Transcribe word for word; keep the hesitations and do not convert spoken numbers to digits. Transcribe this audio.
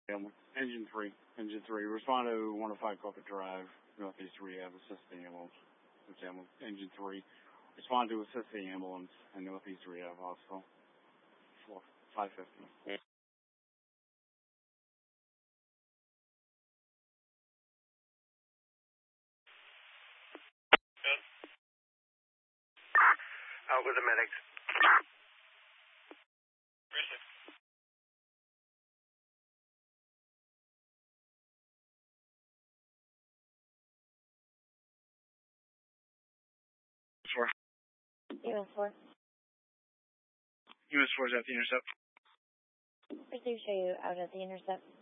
Ambulance. Engine three. Engine three. Respond to one oh five Corporate Drive, Northeast Rehab, assist the ambulance. Ambulance. Engine three. Respond to assist the ambulance in Northeast Rehab Hospital. five fifty. Yeah. Out with the medics. Four. U S four. U S four is at the intercept. I do show you out at the intercept.